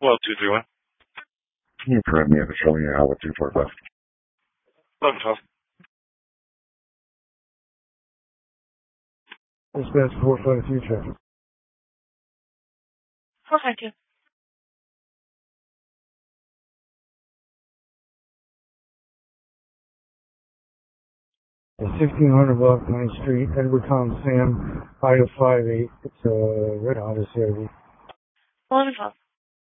Well, 231. Can you correct me if it's showing you out with 245? 1112. Dispatch 452 traffic. 452. The 1600 block 9th Street, Edward Tom Sam, Item 58. It's a red Honda CRV. 1112.